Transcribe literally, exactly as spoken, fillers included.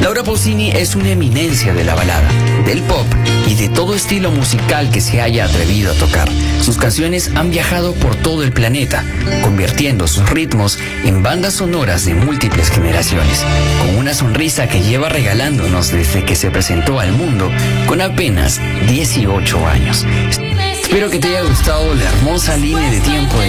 Laura Pausini es una eminencia de la balada, del pop y de todo estilo musical que se haya atrevido a tocar. Sus canciones han viajado por todo el planeta, convirtiendo sus ritmos en bandas sonoras de múltiples generaciones, con una sonrisa que lleva regalándonos desde que se presentó al mundo con apenas dieciocho años. Espero que te haya gustado la hermosa línea de tiempo de